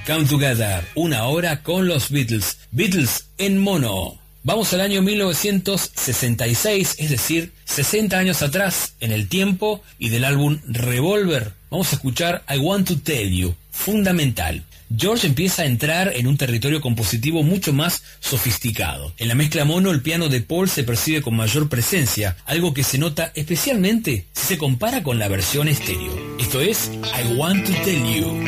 Come Together, una hora con los Beatles. Beatles en mono. Vamos al año 1966, es decir, 60 años atrás en el tiempo, y del álbum Revolver vamos a escuchar I Want to Tell You, fundamental. George empieza a entrar en un territorio compositivo mucho más sofisticado. En la mezcla mono, el piano de Paul se percibe con mayor presencia, algo que se nota especialmente si se compara con la versión estéreo. Esto es I Want to Tell You.